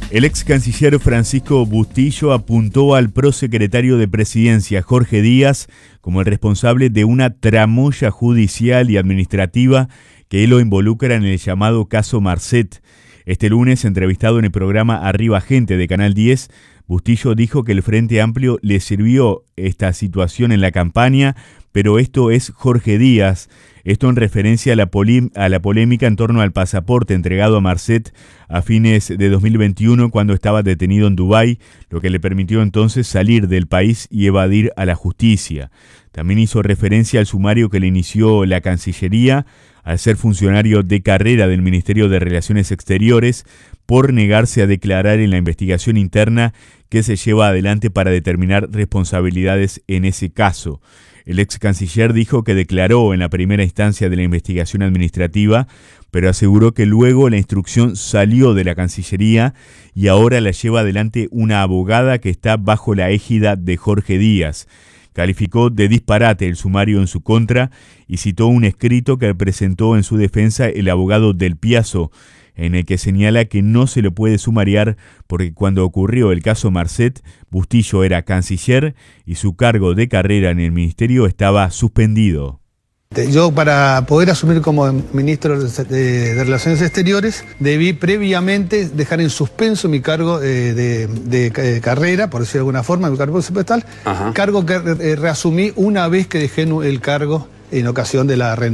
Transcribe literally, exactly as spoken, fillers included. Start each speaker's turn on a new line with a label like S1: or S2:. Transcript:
S1: El ex canciller Francisco Bustillo apuntó al prosecretario de Presidencia, Jorge Díaz, como el responsable de una tramoya judicial y administrativa que lo involucra en el llamado caso Marcet. Este lunes, entrevistado en el programa Arriba Gente de Canal diez, Bustillo dijo que el Frente Amplio le sirvió esta situación en la campaña, pero esto es Jorge Díaz. Esto en referencia a la, poli- a la polémica en torno al pasaporte entregado a Marcet a fines de dos mil veintiuno cuando estaba detenido en Dubái, lo que le permitió entonces salir del país y evadir a la justicia. También hizo referencia al sumario que le inició la Cancillería al ser funcionario de carrera del Ministerio de Relaciones Exteriores por negarse a declarar en la investigación interna que se lleva adelante para determinar responsabilidades en ese caso. El ex canciller dijo que declaró en la primera instancia de la investigación administrativa, pero aseguró que luego la instrucción salió de la Cancillería y ahora la lleva adelante una abogada que está bajo la égida de Jorge Díaz. Calificó de disparate el sumario en su contra y citó un escrito que presentó en su defensa el abogado Del Piazzo, en el que señala que no se le puede sumariar porque cuando ocurrió el caso Marcet, Bustillo era canciller y su cargo de carrera en el ministerio estaba suspendido.
S2: Yo, para poder asumir como ministro de, de Relaciones Exteriores, debí previamente dejar en suspenso mi cargo eh, de, de, de carrera, por decirlo de alguna forma, mi cargo presupuestal, cargo que eh, reasumí una vez que dejé el cargo en ocasión de la renuncia.